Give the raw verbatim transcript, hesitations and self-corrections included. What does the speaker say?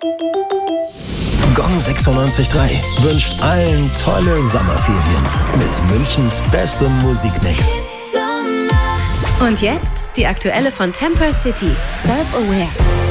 Gong sechsundneunzig Komma drei wünscht allen tolle Sommerferien mit Münchens bestem Musikmix. Und jetzt die aktuelle von Temper City, Self-Aware.